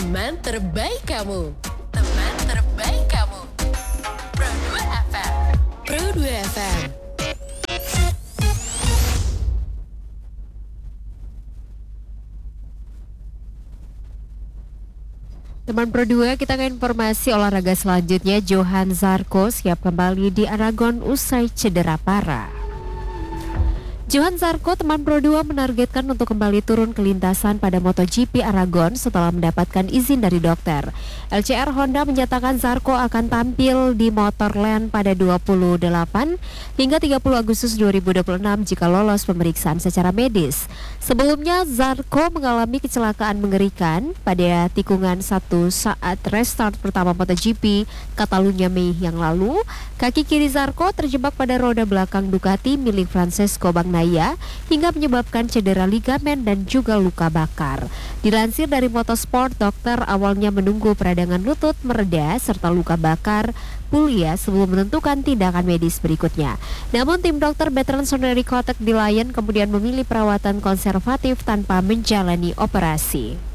Teman terbaik kamu. Teman terbaik kamu. Pro 2 FM. Pro 2 FM. Teman Pro 2, kita ke informasi olahraga selanjutnya. Johan Zarco siap kembali di Aragon usai cedera parah. Johan Zarco, teman Pro 2, menargetkan untuk kembali turun ke lintasan pada MotoGP Aragon setelah mendapatkan izin dari dokter. LCR Honda menyatakan Zarco akan tampil di Motorland pada 28 hingga 30 Agustus 2026 jika lolos pemeriksaan secara medis. Sebelumnya Zarco mengalami kecelakaan mengerikan pada tikungan satu saat restart pertama MotoGP Catalunya Mei yang lalu. Kaki kiri Zarco terjebak pada roda belakang Ducati milik Francesco Bagnaia hingga menyebabkan cedera ligamen dan juga luka bakar. Dilansir dari Motorsport, dokter awalnya menunggu peradangan lutut mereda serta luka bakar pulih sebelum menentukan tindakan medis berikutnya. Namun tim dokter veteran Soneri Kotek di Lion kemudian memilih perawatan konservatif tanpa menjalani operasi.